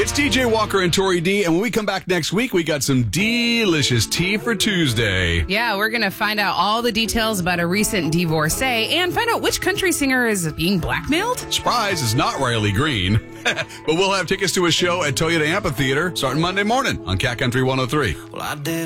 It's DJ Walker and Tori D, and when we come back next week, we got some delicious tea for Tuesday. Yeah, we're going to find out all the details about a recent divorcee and find out which country singer is being blackmailed. Surprise, it's not Riley Green. But we'll have tickets to a show at Toyota Amphitheater starting Monday morning on Cat Country 103. Well, I did.